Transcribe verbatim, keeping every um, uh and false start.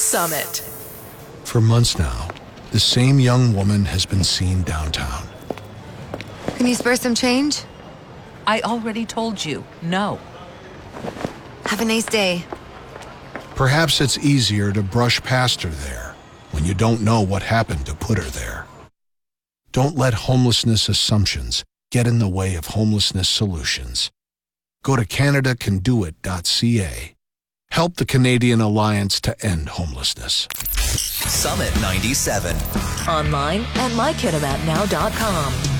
Summit. For months now, the same young woman has been seen downtown. Can you spare some change? I already told you, no. Have a nice day. Perhaps it's easier to brush past her there when you don't know what happened to put her there. Don't let homelessness assumptions get in the way of homelessness solutions. Go to Canada Can Do It dot C A. Help the Canadian Alliance to End Homelessness. Summit ninety-seven. Online at my kitamat now dot com.